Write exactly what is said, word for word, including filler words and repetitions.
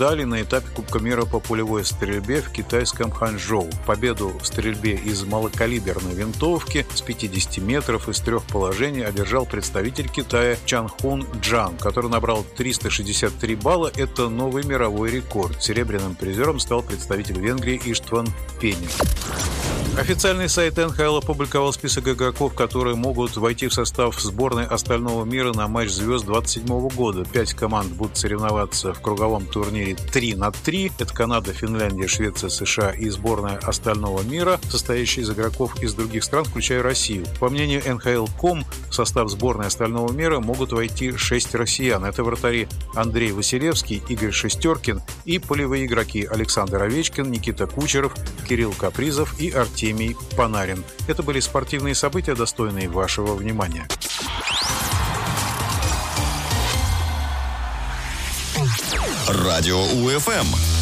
ждали на этапе Кубка мира по пулевой стрельбе в китайском Ханчжоу. Победу в стрельбе из малокалиберной винтовки с пятидесяти метров из трех положений одержал представитель Китая Чан Хун Джан, который набрал триста шестьдесят три балла. Это новый мировой рекорд. Серебряным призером стал представитель Венгрии Иштван Пенин. Официальный сайт эн ха эл опубликовал список игроков, которые могут войти в состав сборной остального мира на матч звезд двадцать седьмого года. Пять команд будут соревноваться в круговом турнире три на три. Это Канада, Финляндия, Швеция, США и сборная остального мира, состоящая из игроков из других стран, включая Россию. По мнению эн ха эл точка ком, в состав сборной остального мира могут войти шесть россиян. Это вратари Андрей Василевский, Игорь Шестеркин и полевые игроки Александр Овечкин, Никита Кучеров, Кирилл Капризов и Артемий Панарин. Это были спортивные события, достойные вашего внимания. Радио УФМ.